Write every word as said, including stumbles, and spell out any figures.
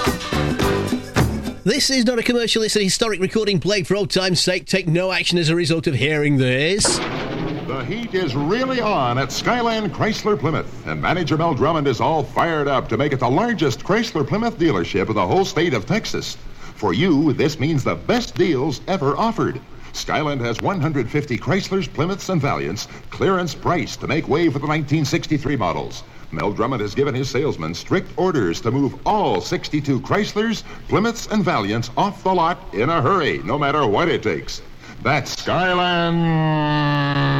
This is not a commercial, it's a historic recording played for old time's sake. Take no action as a result of hearing this. The heat is really on at Skyland Chrysler Plymouth, and manager Mel Drummond is all fired up to make it the largest Chrysler Plymouth dealership of the whole state of Texas. For you, this means the best deals ever offered. Skyland has one hundred fifty Chryslers, Plymouths, and Valiants clearance price to make way for the nineteen sixty-three models. Mel Drummond has given his salesmen strict orders to move all sixty-two Chryslers, Plymouths, and Valiants off the lot in a hurry, no matter what it takes. That's Skyland